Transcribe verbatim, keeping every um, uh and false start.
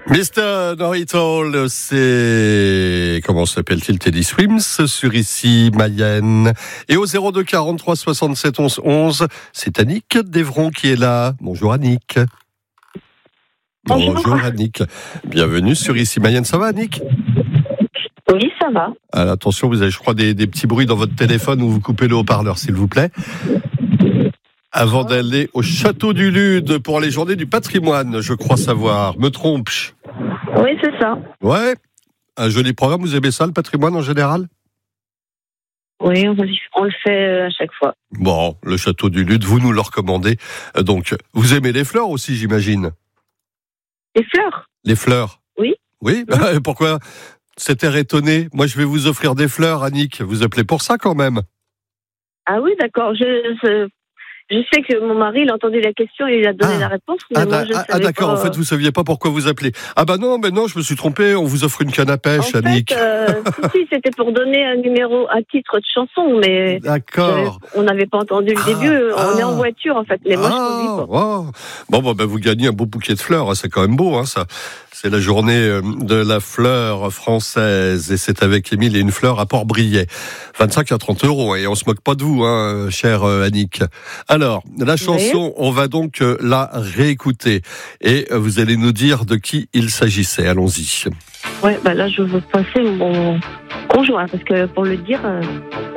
mister Know-It-All, c'est, comment s'appelle-t-il, Teddy Swims, sur Ici Mayenne. Et au zéro deux quarante-trois soixante-sept onze onze, c'est Annick d'Evron qui est là. Bonjour Annick. Bonjour. Bonjour Annick. Bienvenue sur Ici Mayenne. Ça va Annick ? Oui, ça va. Alors, attention, vous avez, je crois, des, des petits bruits dans votre téléphone où vous coupez le haut-parleur, s'il vous plaît. Avant d'aller au Château du Lude pour les Journées du Patrimoine, je crois savoir. Me trompe? Oui, c'est ça. Ouais. Un joli programme. Vous aimez ça, le patrimoine en général? Oui, on, on le fait à chaque fois. Bon, le Château du Lude, vous nous le recommandez. Donc, vous aimez les fleurs aussi, j'imagine? Les fleurs? Les fleurs? Oui. Oui, oui. Bah, pourquoi cet air étonné? Moi, je vais vous offrir des fleurs, Annick. Vous appelez pour ça, quand même? Ah oui, d'accord. Je, je, je sais que mon mari, il a entendu la question et il a donné ah. la réponse. Mais Ah, moi, je ah, ah d'accord, pas... en fait, vous saviez pas pourquoi vous appelez. Ah bah non, mais non, je me suis trompé, on vous offre une canne à pêche, en Annick. fait, euh, si, si, c'était pour donner un numéro, un titre de chanson, mais d'accord. On n'avait pas entendu le ah, début. Ah, on est en voiture, en fait, mais moi, ah, je conduis pas. Oh. Bon, bah, bah, vous gagnez un beau bouquet de fleurs, hein, c'est quand même beau, hein, ça. C'est la journée de la fleur française et c'est avec Émile et une fleur à Port-Briet. vingt-cinq à trente euros et on se moque pas de vous, hein, chère Annick. Alors, la chanson, oui. On va donc la réécouter et vous allez nous dire de qui il s'agissait. Allons-y. Ouais, bah là, je veux passer mon conjoint parce que pour le dire... Euh...